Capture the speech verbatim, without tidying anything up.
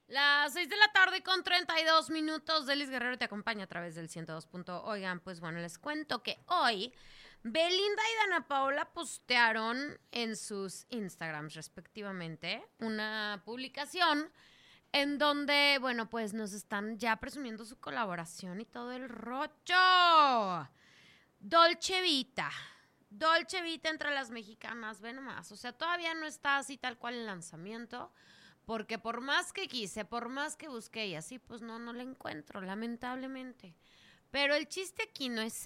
Las seis de la tarde con treinta y dos minutos. Delis Guerrero te acompaña a través del ciento dos. Oigan, pues bueno, les cuento que hoy Belinda y Dana Paola postearon en sus Instagrams respectivamente una publicación en donde, bueno, pues nos están ya presumiendo su colaboración y todo el rollo. Dolce Vita. Dolce Vita entre las mexicanas, ve nomás. O sea, todavía no está así tal cual el lanzamiento. Porque por más que quise, por más que busqué y así, pues no, no la encuentro, lamentablemente. Pero el chiste aquí no es